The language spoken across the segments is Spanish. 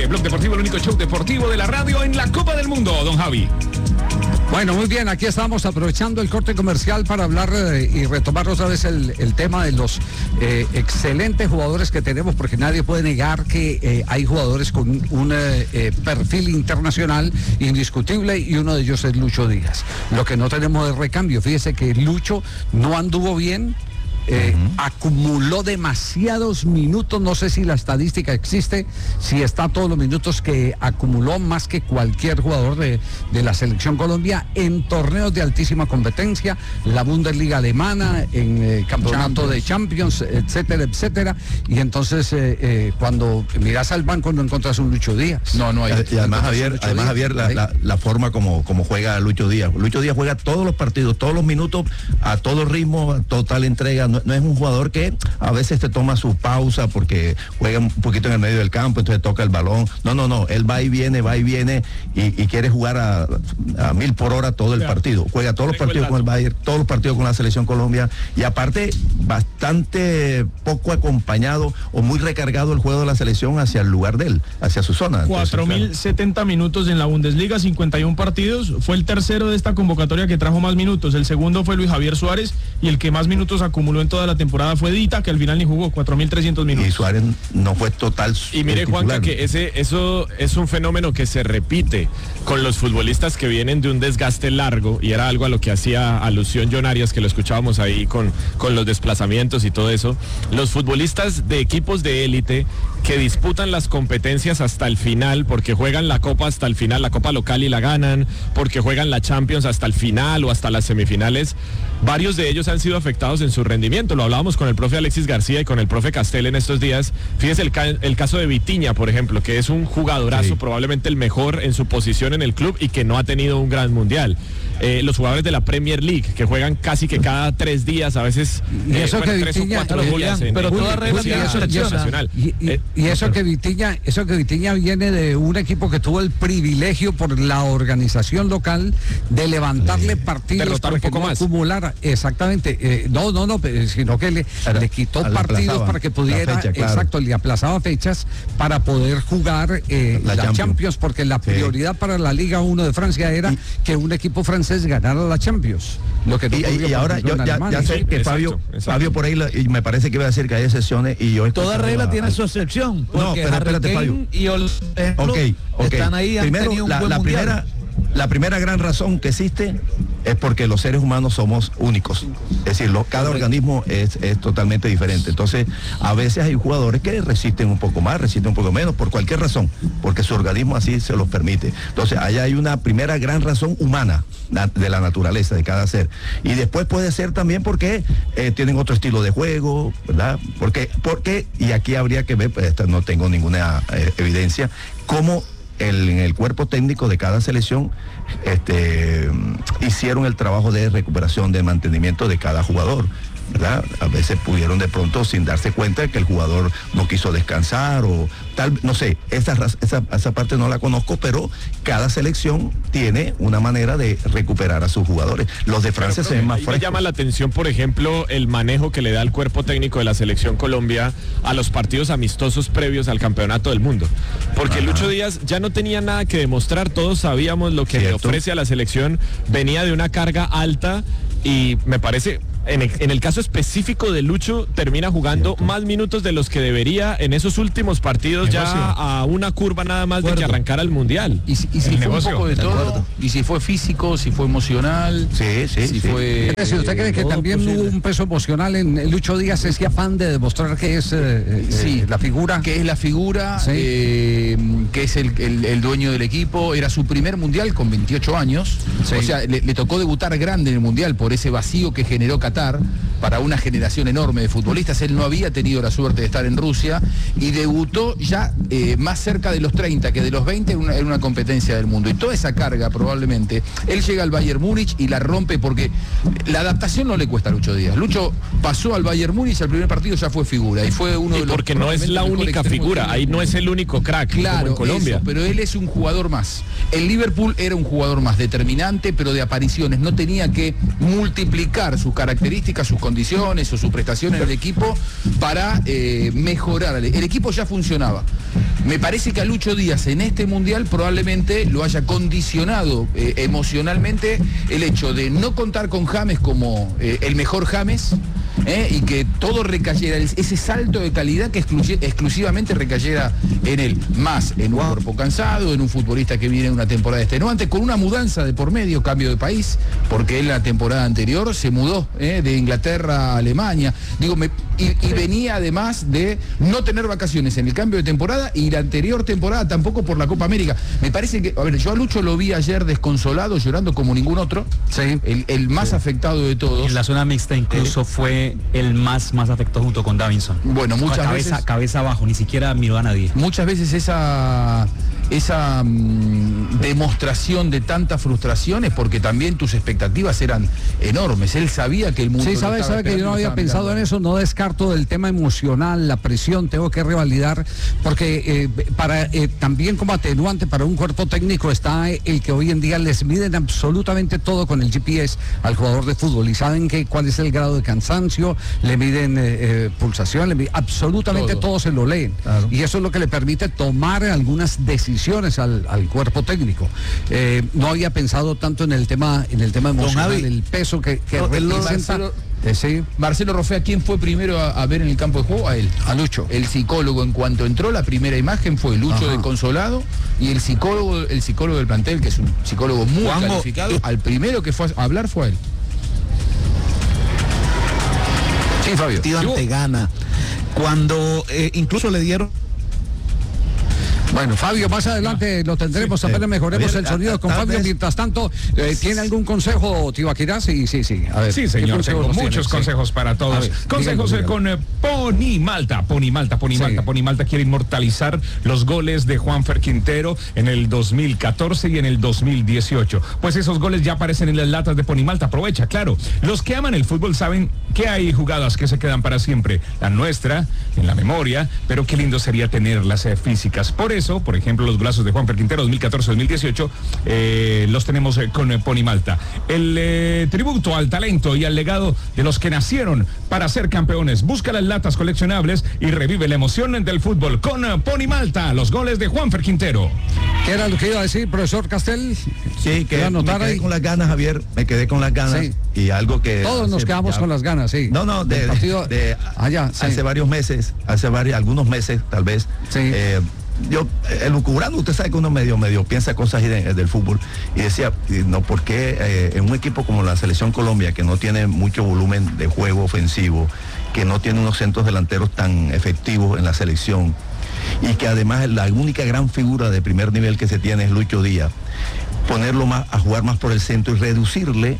Blog Deportivo, el único show deportivo de la radio en la Copa del Mundo, don Javi. Bueno, muy bien, aquí estamos aprovechando el corte comercial para hablar y retomar otra vez el tema de los excelentes jugadores que tenemos, porque nadie puede negar que hay jugadores con un perfil internacional indiscutible y uno de ellos es Lucho Díaz. Lo que no tenemos es recambio. Fíjese que Lucho no anduvo bien. Acumuló demasiados minutos, no sé si la estadística existe, si está todos los minutos que acumuló más que cualquier jugador de la selección Colombia en torneos de altísima competencia, la Bundesliga alemana, en campeonato de Champions, etcétera, etcétera, y entonces cuando miras al banco no encuentras un Lucho Díaz. No hay. Y además Javier, la forma como juega Lucho Díaz. Lucho Díaz juega todos los partidos, todos los minutos, a todo ritmo, a total entrega. No es un jugador que a veces te toma su pausa porque juega un poquito en el medio del campo, entonces toca el balón. No, él va y viene y quiere jugar a 1000 por hora todo el partido. Juega todos los partidos con el Bayern, todos los partidos con la selección Colombia, y aparte bastante poco acompañado o muy recargado el juego de la selección hacia el lugar de él, hacia su zona. 4.070 minutos en la Bundesliga, 51 partidos. Fue el tercero de esta convocatoria que trajo más minutos. El segundo fue Luis Javier Suárez, y el que más minutos acumuló en toda la temporada fue Dita, que al final ni jugó, 4.300 minutos. Y Suárez no fue total. Y mire, Juanca, que eso es un fenómeno que se repite con los futbolistas que vienen de un desgaste largo, y era algo a lo que hacía alusión John Arias, que lo escuchábamos ahí con los desplazamientos y todo eso. Los futbolistas de equipos de élite que disputan las competencias hasta el final, porque juegan la Copa hasta el final, la Copa local, y la ganan, porque juegan la Champions hasta el final o hasta las semifinales, varios de ellos han sido afectados en su rendimiento. Lo hablábamos con el profe Alexis García y con el profe Castel en estos días. Fíjese el caso de Vitinha, por ejemplo, que es un jugadorazo, probablemente el mejor en su posición en el club y que no ha tenido un gran mundial. Los jugadores de la Premier League, que juegan casi que cada 3 días, a veces y eso que 3 Vitinha, o 4 días. Pero toda regla tiene su excepción. Y eso que Vitinha viene de un equipo que tuvo el privilegio por la organización local de levantarle partidos para que no acumulara. Exactamente. Sino que le quitó partidos para que pudiera, exacto, le aplazaba fechas para poder jugar la Champions, porque la prioridad para la Liga 1 de Francia era que un equipo francés ganara la Champions. Lo que y ahora yo ya sé que Fabio por ahí y me parece que iba a decir que hay excepciones, y yo toda regla tiene su excepción, porque pero espérate, Fabio. Y están ahí, primero, la primera gran razón que existe es porque los seres humanos somos únicos. Es decir, cada organismo es totalmente diferente. Entonces, a veces hay jugadores que resisten un poco más, resisten un poco menos, por cualquier razón, porque su organismo así se los permite. Entonces, allá hay una primera gran razón humana de la naturaleza de cada ser. Y después puede ser también porque tienen otro estilo de juego, ¿verdad? Porque y aquí habría que ver, pues no tengo ninguna evidencia, cómo en el cuerpo técnico de cada selección hicieron el trabajo de recuperación, de mantenimiento de cada jugador, ¿verdad? A veces pudieron de pronto, sin darse cuenta, que el jugador no quiso descansar o tal, no sé, esa parte no la conozco, pero cada selección tiene una manera de recuperar a sus jugadores. Los de Francia se ven más frescos. Me llama la atención, por ejemplo, el manejo que le da el cuerpo técnico de la selección Colombia a los partidos amistosos previos al Campeonato del Mundo. Porque Lucho Díaz ya no tenía nada que demostrar, todos sabíamos lo que le ofrece a la selección, venía de una carga alta, y me parece, en el caso específico de Lucho, termina jugando más minutos de los que debería en esos últimos partidos, ya a una curva nada más de que arrancara el Mundial. Y si fue un poco de todo, y si fue físico, si fue emocional, si fue... Si usted cree que también hubo un peso emocional en Lucho Díaz, ese afán de demostrar que es la figura. Que es la figura, que es el dueño del equipo, era su primer Mundial con 28 años, o sea, le tocó debutar grande en el Mundial por ese vacío que generó Qatar para una generación enorme de futbolistas. Él no había tenido la suerte de estar en Rusia y debutó ya más cerca de los 30 que de los 20 en una competencia del mundo, y toda esa carga probablemente, él llega al Bayern Múnich y la rompe, porque la adaptación no le cuesta a Lucho Díaz. Lucho pasó al Bayern Múnich, al primer partido ya fue figura y fue uno de los... Porque no es la única figura, ahí no es el único crack, claro, como en Colombia. Eso, pero él es un jugador más. El Liverpool era un jugador más determinante, pero de apariciones, no tenía que multiplicar sus características, sus condiciones o su prestación en el equipo para mejorar. El equipo ya funcionaba. Me parece que a Lucho Díaz en este Mundial probablemente lo haya condicionado emocionalmente el hecho de no contar con James como el mejor James, y que todo recayera, ese salto de calidad que exclusivamente recayera en él, más en un cuerpo cansado, en un futbolista que viene de una temporada extenuante, con una mudanza de por medio, cambio de país, porque él la temporada anterior se mudó de Inglaterra a Alemania, y venía además de no tener vacaciones en el cambio de temporada y la anterior temporada tampoco por la Copa América. Me parece que, yo a Lucho lo vi ayer desconsolado, llorando como ningún otro, el más afectado de todos. En la zona mixta incluso fue el más afectado junto con Davinson. Bueno, muchas veces cabeza abajo, ni siquiera miró a nadie. Muchas veces esa demostración de tantas frustraciones, porque también tus expectativas eran enormes. Él sabía que el mundo... Sí, sabe que yo no había pensado en eso, no descarto del tema emocional, la presión, tengo que revalidar, porque también como atenuante para un cuerpo técnico está el que hoy en día les miden absolutamente todo con el GPS al jugador de fútbol y saben cuál es el grado de cansancio, le miden pulsación, absolutamente todo se lo leen. Claro. Y eso es lo que le permite tomar algunas decisiones al cuerpo técnico. No había pensado tanto en el tema emocional, el peso que representa. Marcelo Rofea, ¿quién fue primero a ver en el campo de juego? A él. A Lucho. El psicólogo, en cuanto entró, la primera imagen fue Lucho desconsolado, y el psicólogo del plantel, que es un psicólogo muy calificado, al primero que fue a hablar fue a él. Sí, Fabio. Ante Ghana, cuando incluso le dieron... Bueno, Fabio, más adelante lo tendremos, apenas mejoremos el sonido con Fabio. Mientras tanto, ¿tiene algún consejo, Tibaquirá? Sí. A ver, sí, señor, tengo muchos consejos para todos. Ver, consejos con Pony Malta. Pony Malta quiere inmortalizar los goles de Juanfer Quintero en el 2014 y en el 2018. Pues esos goles ya aparecen en las latas de Pony Malta. Aprovecha, claro. Los que aman el fútbol saben que hay jugadas que se quedan para siempre. La nuestra, en la memoria, pero qué lindo sería tenerlas físicas. Por eso, por ejemplo, los golazos de Juanfer Quintero 2014-2018 los tenemos con Pony Malta. El tributo al talento y al legado de los que nacieron para ser campeones. Busca las latas coleccionables y revive la emoción del fútbol con Pony Malta, los goles de Juanfer Quintero. ¿Qué era lo que iba a decir, profesor Castel? Sí, que me quedé con las ganas, Javier, Sí. Y algo que... Todos nos quedamos con las ganas, sí. No, hace varios meses, algunos meses tal vez, yo, elucubrando, usted sabe que uno medio piensa cosas del fútbol, y decía, ¿por qué en un equipo como la Selección Colombia, que no tiene mucho volumen de juego ofensivo, que no tiene unos centros delanteros tan efectivos en la selección, y que además la única gran figura de primer nivel que se tiene es Lucho Díaz, ponerlo más a jugar más por el centro y reducirle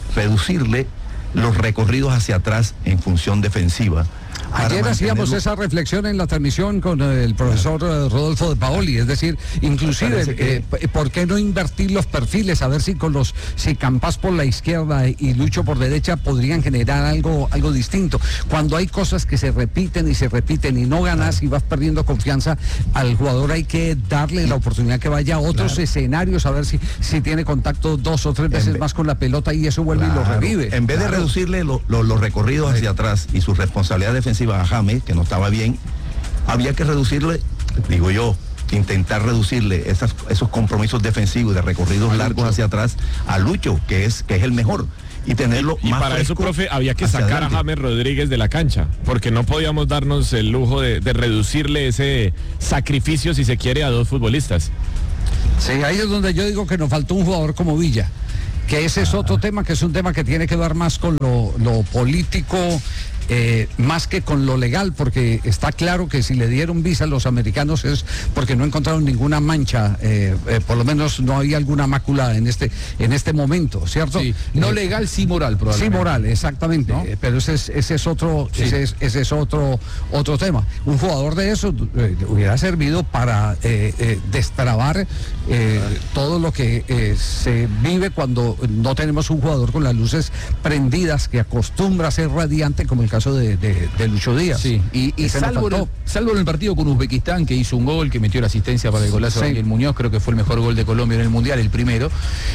los recorridos hacia atrás en función defensiva? Ayer hacíamos esa reflexión en la transmisión con el profesor Rodolfo de Paoli, es decir, inclusive, ¿por qué no invertir los perfiles? A ver si si Campas por la izquierda y Lucho por derecha podrían generar algo distinto. Cuando hay cosas que se repiten y no ganas y vas perdiendo confianza, al jugador hay que darle la oportunidad que vaya a otros escenarios, a ver si tiene contacto 2 o 3 veces más con la pelota y eso vuelve y lo revive. En vez de reducirle los recorridos hacia atrás y su responsabilidad defensiva a James, que no estaba bien, había que reducirle, intentar reducirle esos compromisos defensivos de recorridos largos hacia atrás a Lucho, que es el mejor, y tenerlo y más para eso, profe, había que sacar adelante a James Rodríguez de la cancha, porque no podíamos darnos el lujo de reducirle ese sacrificio, si se quiere, a 2 futbolistas. Sí, ahí es donde yo digo que nos faltó un jugador como Villa, que ese es otro tema, que es un tema que tiene que ver más con lo político, más que con lo legal, porque está claro que si le dieron visa a los americanos es porque no encontraron ninguna mancha, por lo menos no había alguna mácula en este momento, ¿cierto? Sí, no legal, sí moral, probablemente. Sí moral, exactamente, ¿no? Pero ese es otro tema. Un jugador de eso hubiera servido para destrabar todo lo que se vive cuando no tenemos un jugador con las luces prendidas, que acostumbra a ser radiante, como el caso caso de Lucho Díaz. Sí, y salvo en el partido con Uzbekistán, que hizo un gol, que metió la asistencia para el golazo de Daniel Muñoz, creo que fue el mejor gol de Colombia en el Mundial, el primero.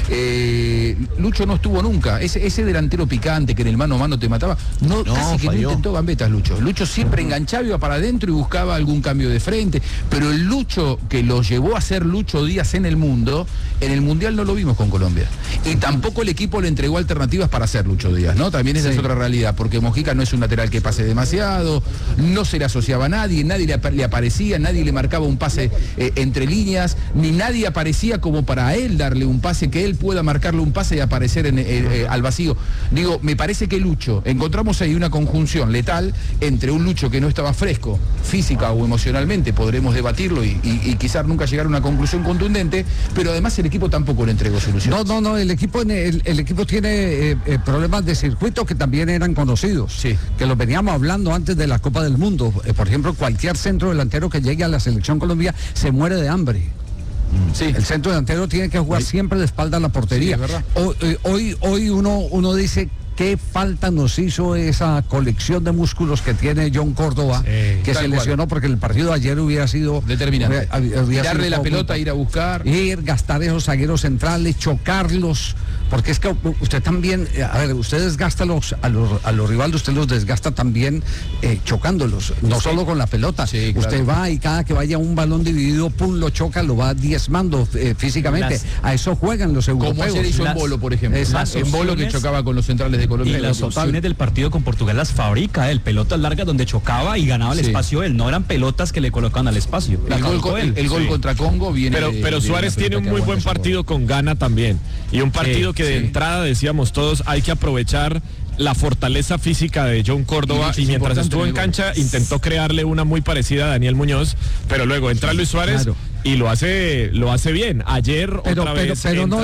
Lucho no estuvo nunca. Ese delantero picante que en el mano a mano te mataba, casi que no intentó gambetas Lucho. Lucho siempre enganchaba, iba para adentro y buscaba algún cambio de frente, pero el Lucho que lo llevó a ser Lucho Díaz en el mundo, en el Mundial no lo vimos con Colombia. Y tampoco el equipo le entregó alternativas para ser Lucho Díaz, ¿no? También esa es otra realidad, porque Mojica no es un lateral que pase demasiado, no se le asociaba a nadie le aparecía, nadie le marcaba un pase entre líneas, ni nadie aparecía como para él darle un pase, que él pueda marcarle un pase y aparecer al vacío. Digo, me parece que Lucho, encontramos ahí una conjunción letal entre un Lucho que no estaba fresco, física o emocionalmente, podremos debatirlo y quizás nunca llegar a una conclusión contundente, pero además el equipo tampoco le entregó soluciones. No, el equipo tiene problemas de circuito que también eran conocidos, que los veníamos hablando antes de la Copa del Mundo. Por ejemplo, cualquier centro delantero que llegue a la selección Colombia se muere de hambre. Sí. El centro delantero tiene que jugar siempre de espalda a la portería. Sí, es verdad. Hoy uno dice, qué falta nos hizo esa colección de músculos que tiene John Córdoba, que se lesionó porque el partido de ayer hubiera sido determinante. Darle la pelota, ir a buscar. Gastar esos zagueros centrales, chocarlos, porque es que usted también, usted desgasta a los rivales, usted los desgasta también chocándolos, no solo con la pelota. Sí, claro. Usted va y cada que vaya un balón dividido, pum, lo choca, lo va diezmando físicamente. A eso juegan los europeos. Como ayer hizo en Bolo, por ejemplo. En Bolo, que chocaba con los centrales de Colombia. Y las opciones del partido con Portugal las fabrica él, pelotas largas donde chocaba y ganaba el espacio él, no eran pelotas que le colocaban al espacio. El gol contra Congo viene pero Suárez tiene un muy buen partido con Ghana también, y un partido que de entrada decíamos todos, hay que aprovechar la fortaleza física de John Córdoba, y mientras estuvo en cancha intentó crearle una muy parecida a Daniel Muñoz, pero luego entra Luis Suárez y lo hace bien. Ayer otra vez pero no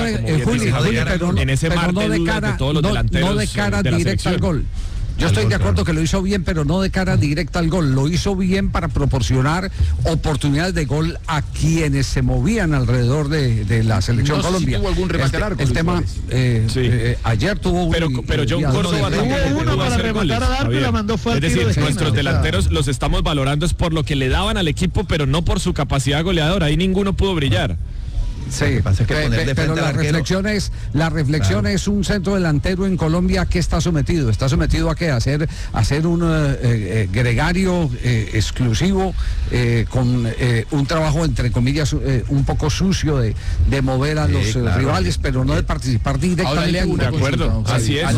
en ese mar de dudas de todos los delanteros, no de cara directa al gol. Yo estoy de acuerdo que lo hizo bien, pero no de cara directa al gol. Lo hizo bien para proporcionar oportunidades de gol a quienes se movían alrededor de la selección Colombia. Tuvo algún remate largo. El tema, ayer tuvo pero John Córdoba tuvo uno para rematar al arco y la mandó fuerte. Es decir, nuestros delanteros los estamos valorando es por lo que le daban al equipo, pero no por su capacidad goleadora. Ahí ninguno pudo brillar. Sí, pero la reflexión es un centro delantero en Colombia que está sometido a qué, a hacer un gregario exclusivo con un trabajo entre comillas un poco sucio de mover a los rivales, pero no de participar directamente. De acuerdo, así es.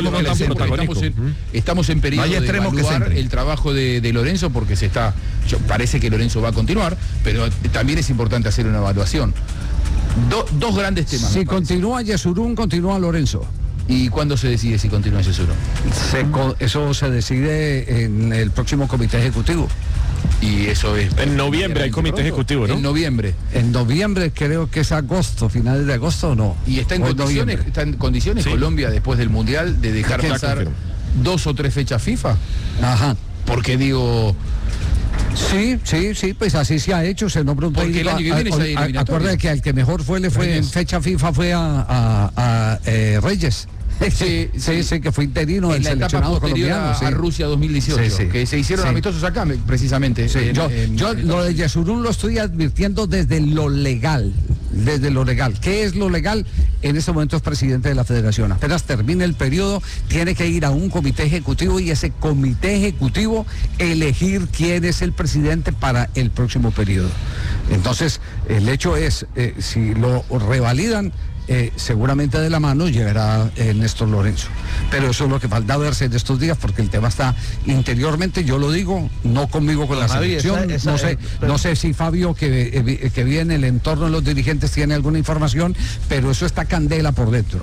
Estamos en periodo de evaluar el trabajo de Lorenzo, porque parece que Lorenzo va a continuar, pero también es importante hacer una evaluación. Dos grandes temas. Si continúa Yesurún, continúa Lorenzo. ¿Y cuándo se decide si continúa Yesurún? Eso se decide en el próximo comité ejecutivo. Y eso es... En noviembre hay comité ejecutivo, ¿no? En noviembre creo que es agosto, finales de agosto o no. ¿Y está en condiciones Colombia después del Mundial de dejar pasar 2 o 3 fechas FIFA? Ajá. Porque digo... Sí, pues así se ha hecho, se nombró un porque el año que viene acuérdate que al que mejor fue en fecha FIFA fue a Reyes. Sí, que fue interino del seleccionado colombiano. A Rusia 2018, que se hicieron amistosos acá, precisamente. Yo lo de Yesurún lo estoy advirtiendo desde lo legal. ¿Qué es lo legal? En este momento es presidente de la federación. Apenas termine el periodo, tiene que ir a un comité ejecutivo y ese comité ejecutivo elegir quién es el presidente para el próximo periodo. Entonces, el hecho es, si lo revalidan, seguramente de la mano llegará Néstor Lorenzo, pero eso es lo que falta verse en estos días, porque el tema está interiormente, yo lo digo, no conmigo con la selección, no sé si Fabio que vive en el entorno de los dirigentes tiene alguna información, pero eso está candela por dentro,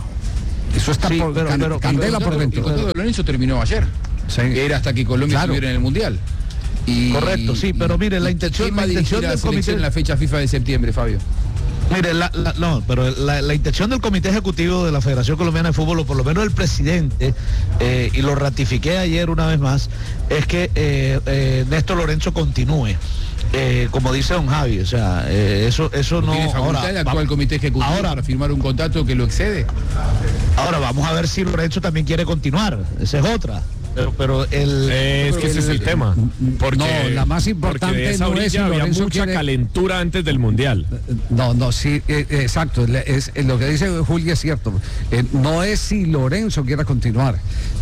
candela por dentro. Lorenzo terminó ayer, era hasta que Colombia estuviera en el Mundial. Correcto, pero mire, la intención del comité en la fecha FIFA de septiembre, Fabio. Mire, la intención del Comité Ejecutivo de la Federación Colombiana de Fútbol, o por lo menos el presidente, y lo ratifiqué ayer una vez más, es que Néstor Lorenzo continúe. Como dice don Javi, o sea, eso no... ¿Tiene facultad el actual Comité Ejecutivo para firmar un contrato que lo excede? Ahora vamos a ver si Lorenzo también quiere continuar, esa es otra. Pero es que ese es el tema. Porque, no, la más importante porque de esa no es si orilla había Lorenzo mucha quiere... calentura antes del Mundial. No, sí, exacto. Lo que dice Julio es cierto. No es si Lorenzo quiera continuar.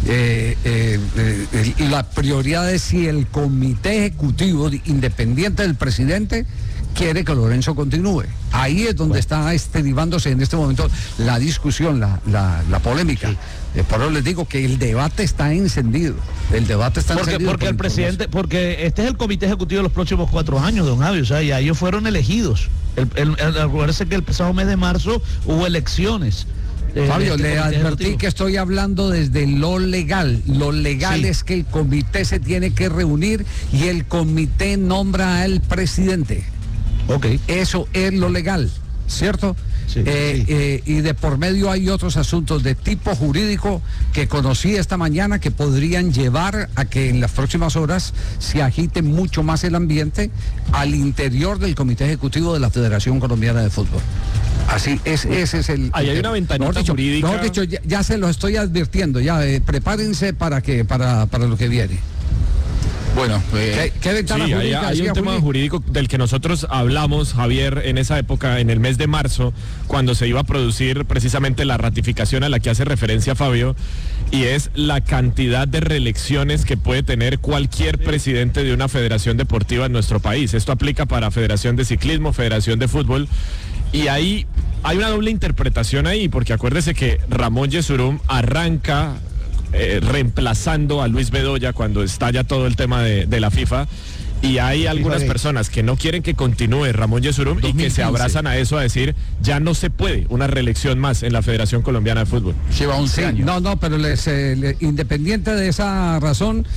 La prioridad es si el comité ejecutivo independiente del presidente quiere que Lorenzo continúe. Ahí es donde está derivándose en este momento la discusión, la polémica. Sí. Por eso les digo que el debate está encendido. El debate está encendido. Porque el presidente, porque este es el comité ejecutivo de los próximos 4 años, don Javi, o sea, ya ellos fueron elegidos. Acuérdense que el pasado mes de marzo hubo elecciones. Fabio, le advertí que estoy hablando desde lo legal. Lo legal sí. Es que el comité se tiene que reunir y el comité nombra al presidente. Okay. Eso es lo legal, ¿cierto? Sí, sí. Y de por medio hay otros asuntos de tipo jurídico que conocí esta mañana que podrían llevar a que en las próximas horas se agite mucho más el ambiente al interior del Comité Ejecutivo de la Federación Colombiana de Fútbol. Así es, ese es el... Ahí hay una ventanita jurídica. Mejor dicho, ya se lo estoy advirtiendo, prepárense para lo que viene. Bueno, ¿Qué ventana jurídica? Hay un tema jurídico del que nosotros hablamos, Javier, en esa época, en el mes de marzo, cuando se iba a producir precisamente la ratificación a la que hace referencia Fabio, y es la cantidad de reelecciones que puede tener cualquier presidente de una federación deportiva en nuestro país. Esto aplica para Federación de Ciclismo, Federación de Fútbol, y ahí hay una doble interpretación ahí, porque acuérdese que Ramón Yesurum arranca reemplazando a Luis Bedoya cuando estalla todo el tema de la FIFA, y hay algunas personas que no quieren que continúe Ramón Yesurum 2015. Y que se abrazan a eso, a decir, ya no se puede una reelección más en la Federación Colombiana de Fútbol. Lleva 11 años. No, pero independiente de esa razón,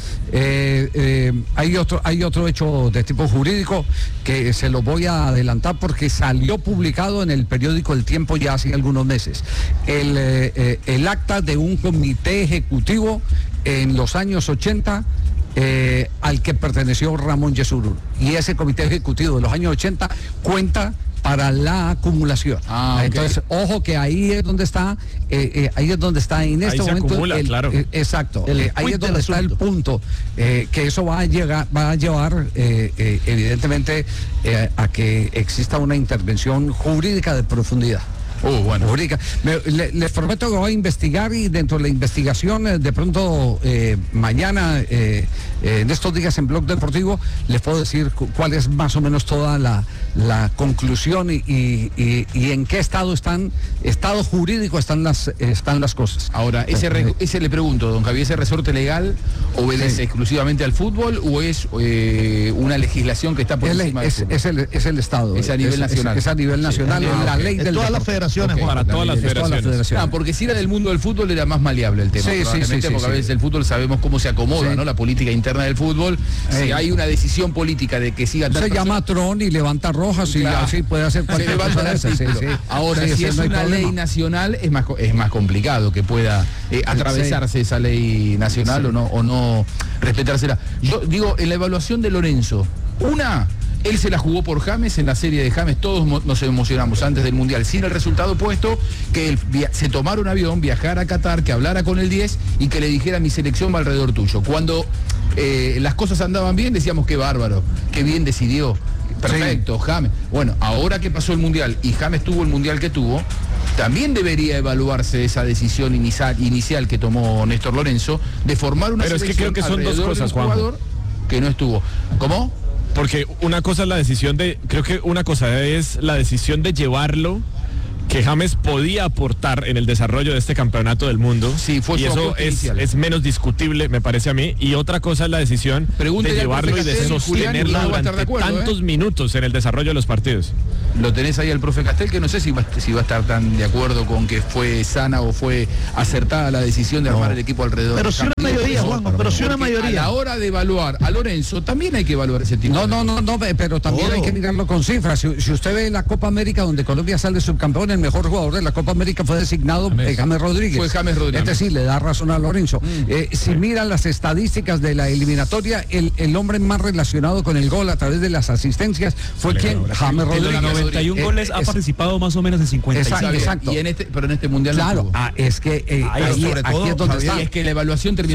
hay otro hecho de tipo jurídico que se lo voy a adelantar porque salió publicado en el periódico El Tiempo ya hace algunos meses. El acta de un comité ejecutivo en los años 80 al que perteneció Ramón Yesurum, y ese comité ejecutivo de los años 80 cuenta para la acumulación. Okay. Entonces, ojo que ahí es donde está, en este momento acumula, claro. Exacto. Ahí es donde está el punto, que eso va a llevar evidentemente a que exista una intervención jurídica de profundidad. Bueno. Jurídica. Les prometo que voy a investigar, y dentro de la investigación de pronto mañana en estos días en Blog Deportivo les puedo decir cuál es más o menos toda la conclusión y en qué estado jurídico están las cosas. Ahora, ese le pregunto, don Javier, ¿ese resorte legal obedece exclusivamente al fútbol o es una legislación que está por encima del fútbol? Es el Estado. Es a nivel nacional. Es a nivel nacional, la ley del todas las federaciones. Para todas las federaciones. Porque si era del mundo del fútbol era más maleable el tema. Porque a veces el fútbol sabemos cómo se acomoda, ¿no? La política interna del fútbol. Si hay una decisión política de que siga se llama Tron y levanta rojas, y así puede hacer cualquier cosa de esas. Ahora, si es una ley nacional, es más complicado que pueda atravesarse esa ley nacional o no respetársela. Yo digo, en la evaluación de Lorenzo, él se la jugó por James en la serie de James, todos nos emocionamos antes del Mundial, sin el resultado puesto, que él se tomara un avión, viajara a Qatar, que hablara con el 10 y que le dijera mi selección va alrededor tuyo. Cuando las cosas andaban bien, decíamos qué bárbaro, qué bien decidió, perfecto, James. Bueno, ahora que pasó el Mundial y James tuvo el Mundial que tuvo, también debería evaluarse esa decisión inicial que tomó Néstor Lorenzo de formar una selección. Pero es que creo que son dos cosas, Juan. Jugador que no estuvo. ¿Cómo? Porque una cosa es la decisión creo que una cosa es la decisión de llevarlo, que James podía aportar en el desarrollo de este campeonato del mundo. Sí, fue y eso es menos discutible, me parece a mí. Y otra cosa es la decisión de llevarlo y de sostenerlo durante tantos minutos en el desarrollo de los partidos. Lo tenés ahí al profe Castel, que no sé si va a estar tan de acuerdo con que fue sana o fue acertada la decisión de armar el equipo alrededor. Pero si una mayoría, Juanjo, una mayoría. A la hora de evaluar a Lorenzo, también hay que evaluar ese tipo. No, pero también hay que mirarlo con cifras. Si usted ve la Copa América, donde Colombia sale subcampeón, el mejor jugador de la Copa América fue designado James Rodríguez. Fue James Rodríguez. Este sí le da razón a Lorenzo. Si mira las estadísticas de la eliminatoria, el hombre más relacionado con el gol a través de las asistencias fue James Rodríguez. De los 91 goles ha participado más o menos en 55. Exacto. Pero en este mundial claro, es que aquí es donde está. Y es que la evaluación termina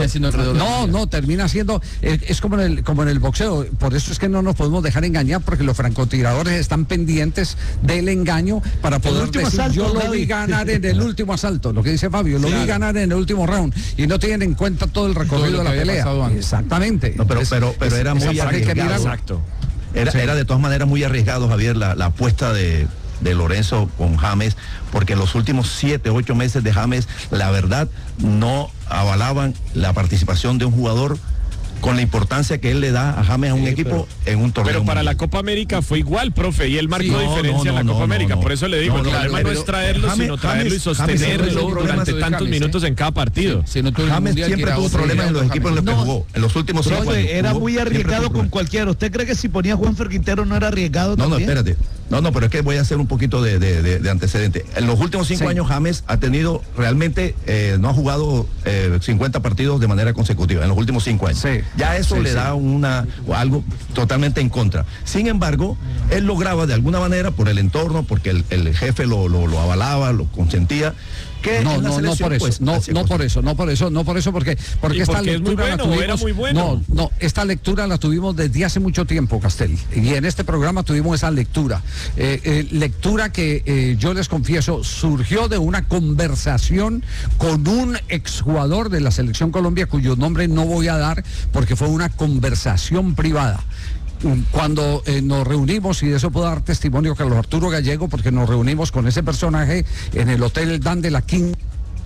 termina siendo alrededor. No, termina siendo, es como en el boxeo. Por eso es que no nos podemos dejar engañar, porque los francotiradores están pendientes del engaño para poder decir, asalto, yo lo vi ganar en el último asalto, lo que dice Fabio, lo vi ganar en el último round, y no tienen en cuenta todo el recorrido de la pelea. Exactamente. No, pero era muy arriesgado. Exacto. Era de todas maneras muy arriesgado, Javier, la apuesta de Lorenzo con James, porque los últimos 7, 8 meses de James, la verdad, no avalaban la participación de un jugador con la importancia que él le da a James a un equipo en un torneo. Pero para la Copa América fue igual, profe, y él marcó diferencia en la Copa América. Por eso le digo, el problema no es traerlo, sino traerlo y sostenerlo durante tantos minutos en cada partido. James siempre tuvo problemas en los equipos en los que jugó, en los últimos 5 años. Era muy arriesgado con cualquiera. ¿Usted cree que si ponía a Juanfer Quintero no era arriesgado también? No, espérate. No, pero es que voy a hacer un poquito de antecedente. En los últimos 5 años James ha tenido realmente, no ha jugado 50 partidos de manera consecutiva, en los últimos 5 años. Ya eso le da algo totalmente en contra. Sin embargo, él lograba de alguna manera, por el entorno, porque el jefe lo avalaba, lo consentía, que no por eso, porque esta lectura la tuvimos, esta lectura la tuvimos desde hace mucho tiempo, Castel, y en este programa tuvimos esa lectura, lectura que yo les confieso surgió de una conversación con un exjugador de la Selección Colombia, cuyo nombre no voy a dar porque fue una conversación privada. Cuando nos reunimos, y de eso puedo dar testimonio Carlos Arturo Gallego, porque nos reunimos con ese personaje en el Hotel Dan de la Quinta,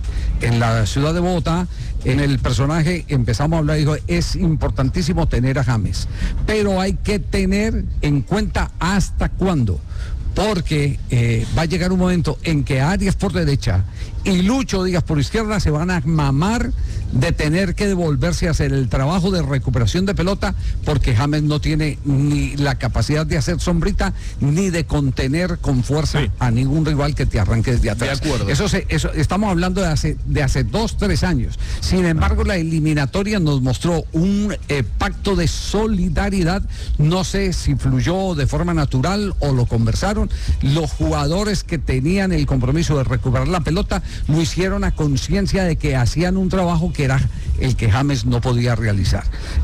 en la ciudad de Bogotá. En el personaje empezamos a hablar y dijo, es importantísimo tener a James, pero hay que tener en cuenta hasta cuándo, porque va a llegar un momento en que Arias por derecha y Lucho Díaz por izquierda se van a mamar de tener que devolverse a hacer el trabajo de recuperación de pelota, porque James no tiene ni la capacidad de hacer sombrita ni de contener con fuerza a ningún rival que te arranque desde atrás. De acuerdo. Eso estamos hablando de hace 2, 3 años. Sin embargo, la eliminatoria nos mostró un pacto de solidaridad. No sé si fluyó de forma natural o lo conversaron. Los jugadores que tenían el compromiso de recuperar la pelota lo hicieron a conciencia de que hacían un trabajo que era el que James no podía realizar.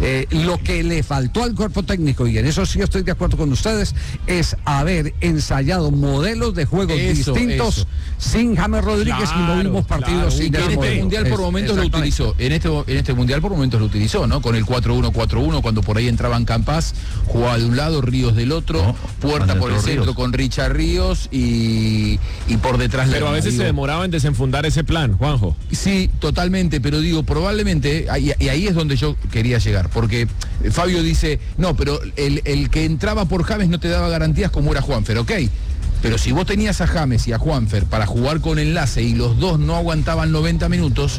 Lo que le faltó al cuerpo técnico, y en eso sí estoy de acuerdo con ustedes, es haber ensayado modelos de juegos distintos sin James Rodríguez, y no vimos partidos sin en este mundial por momentos lo utilizó. En este mundial por momentos lo utilizó, ¿no? Con el 4-1-4-1, cuando por ahí entraban Campas, jugaba de un lado, Ríos del otro, Puerta por el centro con Richard Ríos y por detrás. Pero a veces se demoraba en desenfundar ese plan, Juanjo. Sí, totalmente, pero digo, probablemente, y ahí es donde yo quería llegar, porque Fabio dice, no, pero el que entraba por James no te daba garantías como era Juanfer, ok. Pero si vos tenías a James y a Juanfer para jugar con enlace y los dos no aguantaban 90 minutos,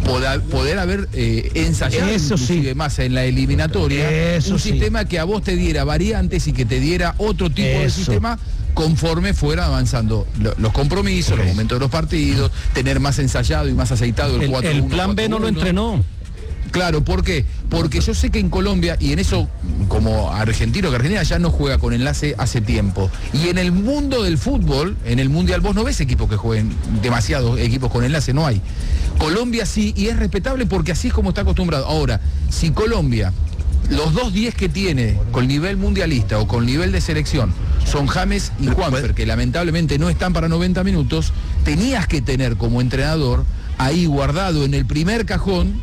poder haber ensayado inclusive más en la eliminatoria, un sistema que a vos te diera variantes y que te diera otro tipo de sistema conforme fuera avanzando los compromisos, los momentos de los partidos, tener más ensayado y más aceitado el 4-1. El plan B no lo entrenó. Claro, ¿por qué? Porque yo sé que en Colombia, y en eso como argentino, que Argentina ya no juega con enlace hace tiempo, y en el mundo del fútbol, en el Mundial, vos no ves equipos que jueguen, demasiados equipos con enlace, no hay. Colombia sí, y es respetable porque así es como está acostumbrado. Ahora, si Colombia, los 2 10 que tiene con nivel mundialista o con nivel de selección son James y Juanfer, que lamentablemente no están para 90 minutos, tenías que tener como entrenador ahí guardado en el primer cajón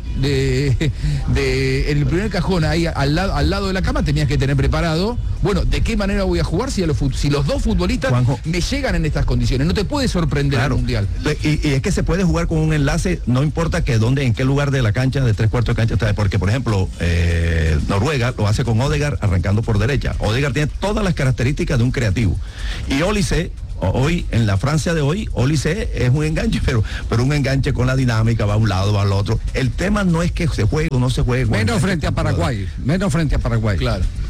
ahí al lado de la cama, tenías que tener preparado, bueno, ¿de qué manera voy a jugar si los dos futbolistas, Juanjo, me llegan en estas condiciones? No te puede sorprender el mundial. Y es que se puede jugar con un enlace, no importa en qué lugar de la cancha, de 3/4 de cancha está, porque por ejemplo Noruega lo hace con Odegaard arrancando por derecha. Odegaard tiene todas las características de un creativo, y Olise hoy, en la Francia de hoy, Olise es un enganche, pero un enganche con la dinámica, va a un lado, va al otro. El tema no es que se juegue o no se juegue. Menos frente a Paraguay. Claro.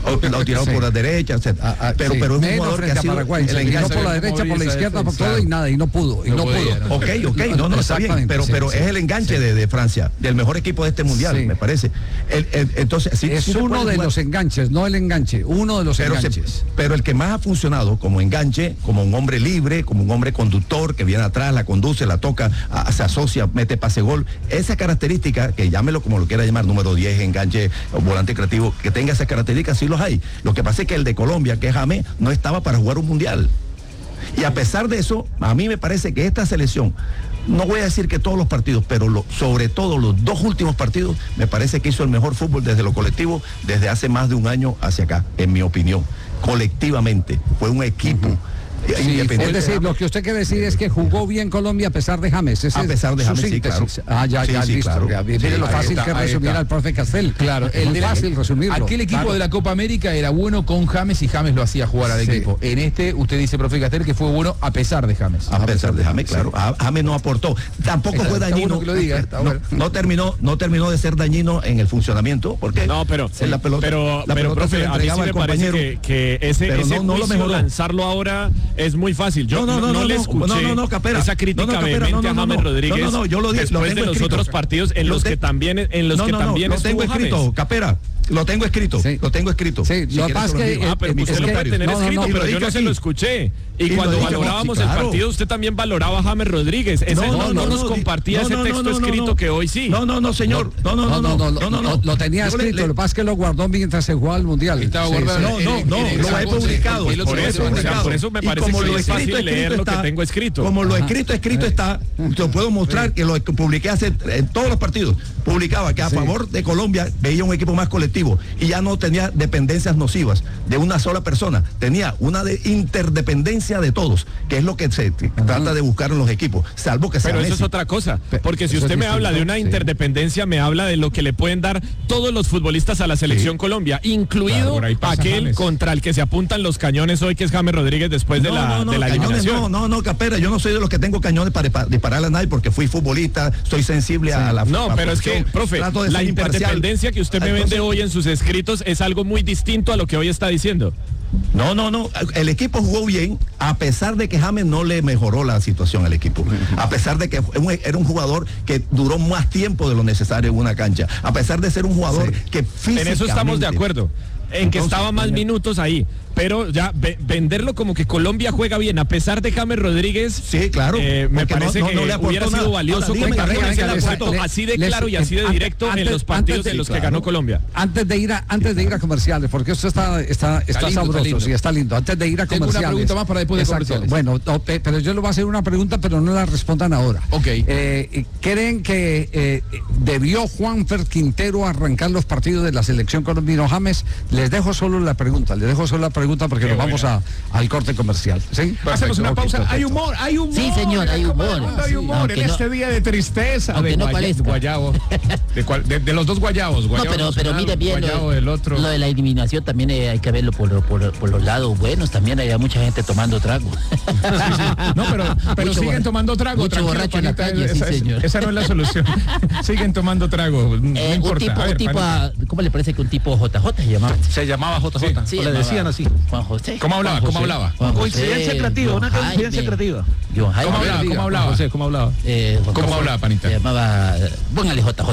lo tiraron por la derecha, etc. Pero es un jugador que ha sido Paraguay, se tiró por la derecha, por la izquierda, por todo y nada, y no pudo. Ok, no, está bien, pero es el enganche de Francia, del mejor equipo de este mundial, me parece. Entonces, es uno de los enganches, no el enganche, uno de los enganches. Pero el que más ha funcionado como enganche, como un hombre libre, como un hombre conductor que viene atrás, la conduce, la toca, se asocia, mete pase gol, esa característica, que llámelo como lo quiera llamar, número 10, enganche o volante creativo, que tenga esas características, sí los hay. Lo que pasa es que el de Colombia, que es James, no estaba para jugar un mundial. Y a pesar de eso, a mí me parece que esta selección, no voy a decir que todos los partidos, pero sobre todo los 2 últimos partidos, me parece que hizo el mejor fútbol desde lo colectivo, desde hace más de un año hacia acá, en mi opinión. Colectivamente, fue un equipo. Sí, es decir, lo que usted quiere decir es que jugó bien Colombia a pesar de James. A pesar de James, sí, claro. Listo. Claro. Mire lo fácil que resumir al profe Castel. Claro, es fácil resumirlo. Aquel equipo de la Copa América era bueno con James y James lo hacía jugar al equipo. En este, usted dice, profe Castel, que fue bueno a pesar de James. A pesar de James, claro. James no aportó. Tampoco fue dañino. Bueno que lo diga, no terminó de ser dañino en el funcionamiento, porque no, pero en la pelota. Pero profe, a mí sí me parece que ese juicio lanzarlo ahora es muy fácil. No le escuché esa crítica vehemente a James Rodríguez después de los otros partidos en los que también lo tengo escrito, Capera. Lo tengo escrito, lo tengo escrito. Sí, lo que pasa es que pero usted lo puede tener escrito, pero yo no se lo escuché. Y cuando valorábamos el partido, usted también valoraba a James Rodríguez. No nos compartía ese texto escrito que hoy sí. No, señor. No. Lo tenía escrito, lo que pasa es que lo guardó mientras se jugaba el mundial. Estaba guardado. Lo he publicado. Por eso me parece que es fácil leer lo que tengo escrito. Como lo escrito está, te puedo mostrar que lo publiqué en todos los partidos. Publicaba que a favor de Colombia veía un equipo más colectivo y ya no tenía dependencias nocivas de una sola persona, tenía una interdependencia de todos, que es lo que se trata de buscar en los equipos, salvo que sea Pero eso Messi. es otra cosa, porque si usted me habla de una interdependencia, me habla de lo que le pueden dar todos los futbolistas a la selección Colombia, incluido aquel contra el que se apuntan los cañones hoy, que es James Rodríguez después de la eliminación. No, Capera, yo no soy de los que tengo cañones para dispararle a nadie porque fui futbolista, soy sensible a la pero es que, profe, la interdependencia que usted me vende hoy en sus escritos es algo muy distinto a lo que hoy está diciendo. No, el equipo jugó bien a pesar de que James no le mejoró la situación al equipo, a pesar de que era un jugador que duró más tiempo de lo necesario en una cancha, a pesar de ser un jugador que físicamente... En eso estamos de acuerdo, en que estaba más minutos ahí, pero ya venderlo como que Colombia juega bien a pesar de James Rodríguez, sí, claro, me parece que hubiera sido valioso así de claro y así de directo en los partidos en los que ganó Colombia. Antes de ir a comerciales, porque esto está sabroso, está lindo. Antes de ir a comerciales. Tengo una pregunta más para después de comerciales. Bueno, pero yo le voy a hacer una pregunta, pero no la respondan ahora. Ok. ¿Creen que debió Juanfer Quintero arrancar los partidos de la selección colombiana? James, les dejo solo la pregunta porque nos vamos al corte comercial. ¿Sí? Hacemos una pausa. Perfecto. Hay humor. Sí, señor, hay humor. Hay humor en este día de tristeza de guayabo. De los dos guayabos. No, pero mire bien, lo de la eliminación también hay que verlo por los lados buenos. También hay mucha gente tomando trago. No, pero siguen tomando trago. Mucho borracho en la calle, sí, señor. Esa no es la solución. Siguen tomando trago. No importa. Un tipo, ¿cómo le parece que un tipo JJ se llamaba? Se llamaba JJ. Sí, o le decían así. Juan José. ¿Cómo hablaba? Coincidencia creativa, una coincidencia creativa. ¿Cómo hablaba? José, ¿cómo hablaba? ¿Cómo hablaba, panita? Se llamaba, póngale JJ.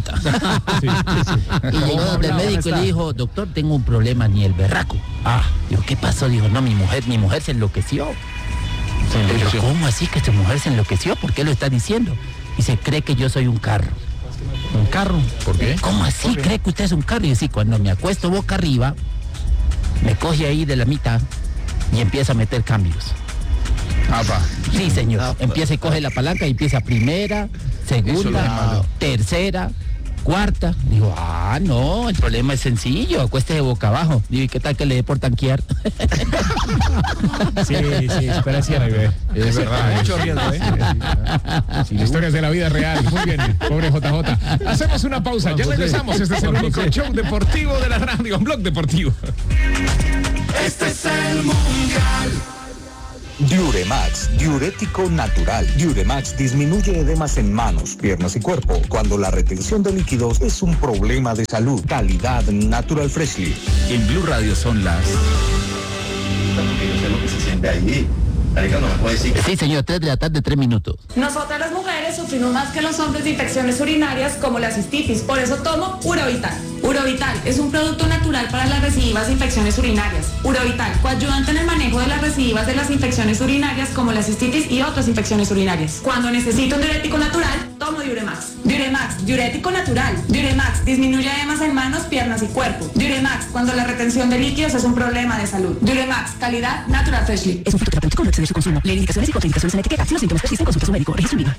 Y llegó donde el médico y le dijo, doctor, tengo un problema, ni el berraco. Digo, ¿qué pasó? Dijo, no, mi mujer se enloqueció. Digo, ¿cómo así que tu mujer se enloqueció? ¿Por qué lo está diciendo? Y se cree que yo soy un carro. ¿Un carro? ¿Por qué? ¿Cómo así? ¿Cree que usted es un carro? Y así, cuando me acuesto boca arriba, me coge ahí de la mitad y empieza a meter cambios. Sí, señor. Empieza y coge la palanca y empieza primera, segunda, tercera, cuarta. Digo, no, el problema es sencillo, acuéstese boca abajo. Digo, ¿y qué tal que le dé por tanquear? Sí, espera, es verdad. Mucho riesgo, historias de la vida real. Muy bien, pobre JJ. Hacemos una pausa, ya regresamos. Este es el único show deportivo de la radio, un blog deportivo. Este es el Mundial. Diuremax, diurético natural. Diuremax disminuye edemas en manos, piernas y cuerpo cuando la retención de líquidos es un problema de salud. Calidad Natural Freshly. En Blue Radio son las... Lo que se siente allí. Sí, señor, 3 de la tarde, 3 minutos. Nosotras las mujeres sufrimos más que los hombres de infecciones urinarias como la cistitis, por eso tomo Urovital. Urovital es un producto natural para las recidivas infecciones urinarias. Urovital, coayudante en el manejo de las recidivas de las infecciones urinarias como la cistitis y otras infecciones urinarias. Cuando necesito un diurético natural, tomo Diuremax. Diuremax, diurético natural. Diuremax, disminuye edemas en manos, piernas y cuerpo. Diuremax, cuando la retención de líquidos es un problema de salud. Diuremax, calidad Natural Freshly. Es un fruto terapéutico, no excede su consumo. Lee indicaciones y contraindicaciones en etiqueta. Si los síntomas persisten, consulte a su médico. Registro INVIMA.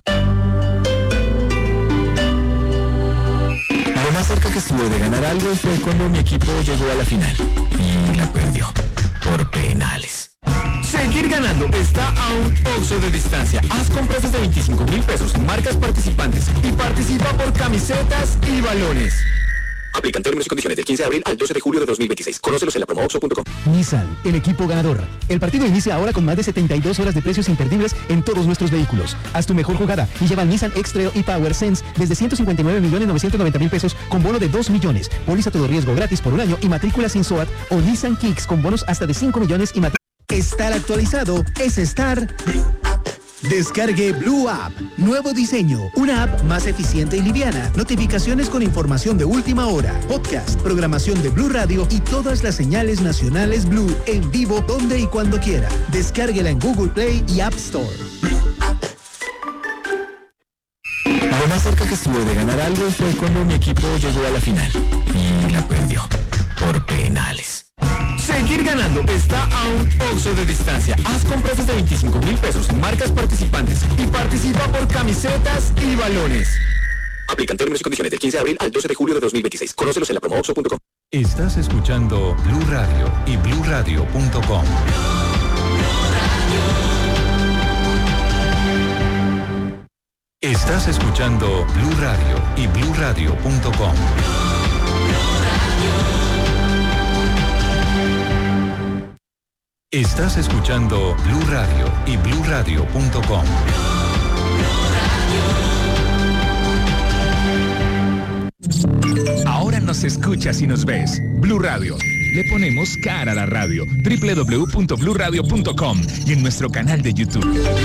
Lo más cerca que estuve de ganar algo fue cuando mi equipo llegó a la final y la perdió por penales. Seguir ganando está a un Oxxo de distancia. Haz compras de 25,000 pesos en marcas participantes y participa por camisetas y balones. Aplican términos y condiciones del 15 de abril al 12 de julio de 2026. Conócelos en la promooxxo.com. Nissan, el equipo ganador. El partido inicia ahora con más de 72 horas de precios imperdibles en todos nuestros vehículos. Haz tu mejor jugada y lleva Nissan X-Trail y Power Sense desde 159.990.000 pesos con bono de 2 millones. Póliza todo riesgo gratis por un año y matrícula sin SOAT o Nissan Kicks con bonos hasta de 5 millones y matrícula. Estar actualizado es estar... Descargue Blue App. Nuevo diseño. Una app más eficiente y liviana. Notificaciones con información de última hora. Podcast, programación de Blue Radio y todas las señales nacionales Blue en vivo donde y cuando quiera. Descárguela en Google Play y App Store. Lo más cerca que estuve de ganar algo fue cuando mi equipo llegó a la final y la perdió por penales. Seguir ganando está a un Oxxo de distancia. Haz compras de 25,000 pesos en marcas participantes y participa por camisetas y balones. Aplican términos y condiciones del 15 de abril al 12 de julio de 2026. Conócelos en la promooxxo.com. Estás escuchando Blue Radio y BlueRadio.com. Estás escuchando Blue Radio y BlueRadio.com. Estás escuchando Blue Radio y BlueRadio.com. Ahora nos escuchas y nos ves. Blue Radio. Le ponemos cara a la radio. www.bluradio.com y en nuestro canal de YouTube.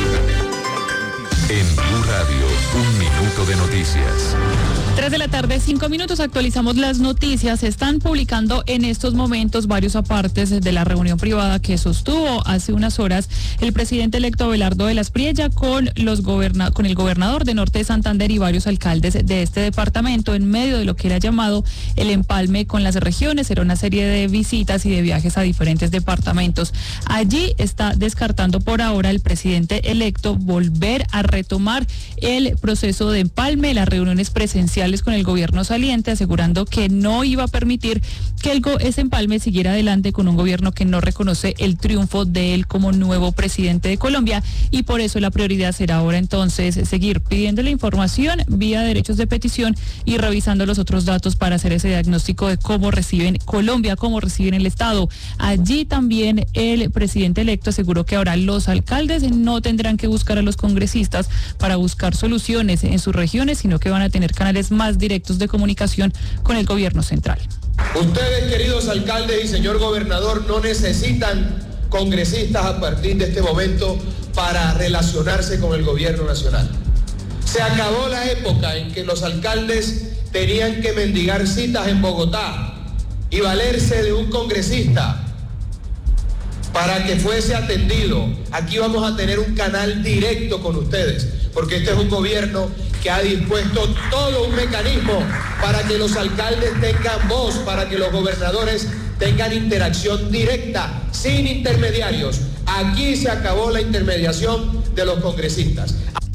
En Blue Radio, 1 minuto de noticias. 3 de la tarde, 5 minutos, actualizamos las noticias. Se están publicando en estos momentos varios apartes de la reunión privada que sostuvo hace unas horas el presidente electo Abelardo de las Priella con el gobernador de Norte de Santander y varios alcaldes de este departamento en medio de lo que era llamado el empalme con las regiones. Era una serie de visitas y de viajes a diferentes departamentos. Allí está descartando por ahora el presidente electo volver a retomar el proceso de empalme, las reuniones presenciales con el gobierno saliente, asegurando que no iba a permitir que ese empalme siguiera adelante con un gobierno que no reconoce el triunfo de él como nuevo presidente de Colombia, y por eso la prioridad será ahora entonces seguir pidiendo la información vía derechos de petición y revisando los otros datos para hacer ese diagnóstico de cómo reciben Colombia, cómo reciben el Estado. Allí también el presidente electo aseguró que ahora los alcaldes no tendrán que buscar a los congresistas para buscar soluciones en sus regiones, sino que van a tener canales más directos de comunicación con el gobierno central. Ustedes, queridos alcaldes y señor gobernador, no necesitan congresistas a partir de este momento para relacionarse con el gobierno nacional. Se acabó la época en que los alcaldes tenían que mendigar citas en Bogotá y valerse de un congresista para que fuese atendido. Aquí vamos a tener un canal directo con ustedes, porque este es un gobierno que ha dispuesto todo un mecanismo para que los alcaldes tengan voz, para que los gobernadores tengan interacción directa, sin intermediarios. Aquí se acabó la intermediación de los congresistas.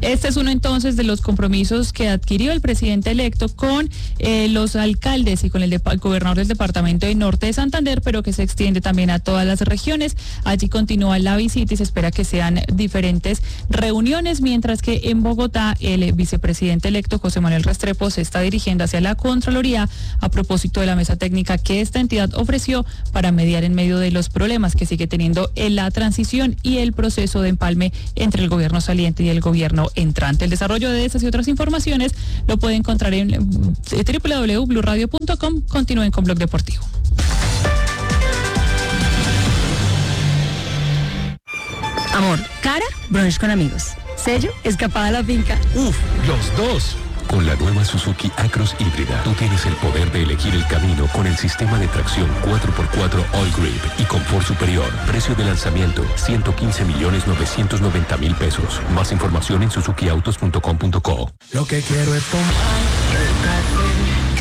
Este es uno entonces de los compromisos que adquirió el presidente electo con los alcaldes y con el gobernador del departamento de Norte de Santander, pero que se extiende también a todas las regiones. Allí continúa la visita y se espera que sean diferentes reuniones, mientras que en Bogotá el vicepresidente electo José Manuel Restrepo se está dirigiendo hacia la Contraloría a propósito de la mesa técnica que esta entidad ofreció para mediar en medio de los problemas que sigue teniendo en la transición y el proceso de empalme entre el gobierno saliente y el gobierno entrante. El desarrollo de estas y otras informaciones lo puede encontrar en www.bluradio.com. Continúen con Blog Deportivo. Amor, cara, brunch con amigos. Sello, escapada a la finca. Uf, los dos. Con la nueva Suzuki Acros híbrida, tú tienes el poder de elegir el camino con el sistema de tracción 4x4 All Grip y confort superior. Precio de lanzamiento, 115.990.000 pesos. Más información en suzukiautos.com.co. Lo que quiero es tomar el café